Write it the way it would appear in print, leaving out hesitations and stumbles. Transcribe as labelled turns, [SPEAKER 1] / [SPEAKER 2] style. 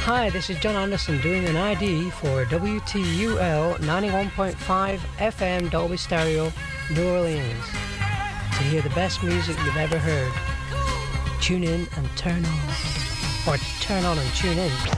[SPEAKER 1] Hi, this is John Anderson doing an ID for WTUL 91.5 FM Dolby Stereo, New Orleans. To hear the best music you've ever heard, tune in and turn on. Or turn on and tune in.